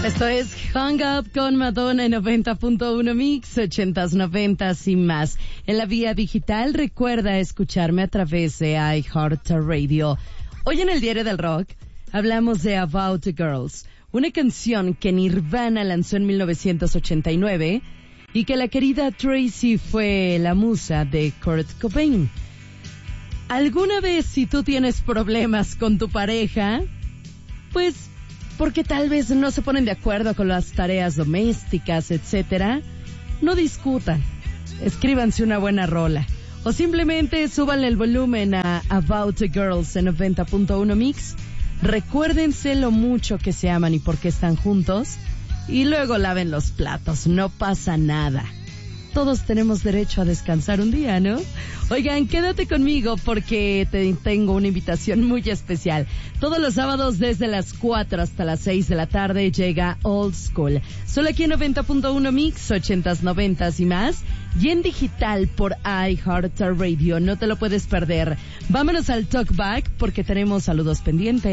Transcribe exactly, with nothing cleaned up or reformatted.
Esto es Hung Up con Madonna en noventa punto uno Mix, ochentas, noventas y más. En la vía digital, recuerda escucharme a través de iHeartRadio. Hoy en el Diario del Rock hablamos de About the Girls, una canción que Nirvana lanzó en mil novecientos ochenta y nueve y que la querida Tracy fue la musa de Kurt Cobain. ¿Alguna vez si tú tienes problemas con tu pareja, pues porque tal vez no se ponen de acuerdo con las tareas domésticas, etcétera, no discutan, escríbanse una buena rola o simplemente súbanle el volumen a About the Girls en noventa punto uno Mix, recuérdense lo mucho que se aman y por qué están juntos y luego laven los platos, no pasa nada. Todos tenemos derecho a descansar un día, ¿no? Oigan, quédate conmigo porque te tengo una invitación muy especial. Todos los sábados desde las cuatro hasta las seis de la tarde llega Old School. Solo aquí en noventa punto uno Mix, ochentas, noventas y más. Y en digital por iHeartRadio. No te lo puedes perder. Vámonos al Talkback porque tenemos saludos pendientes.